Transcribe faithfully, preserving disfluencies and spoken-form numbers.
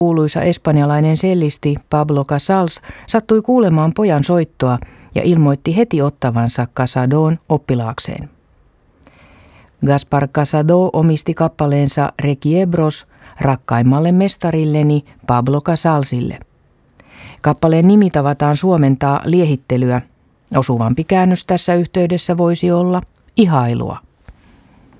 Kuuluisa espanjalainen cellisti Pablo Casals sattui kuulemaan pojan soittoa ja ilmoitti heti ottavansa Casadón oppilaakseen. Gaspar Casado omisti kappaleensa Requiebros rakkaimmalle mestarilleni Pablo Casalsille. Kappaleen nimi tavataan suomentaa liehittelyä. Osuvampi käännös tässä yhteydessä voisi olla ihailua.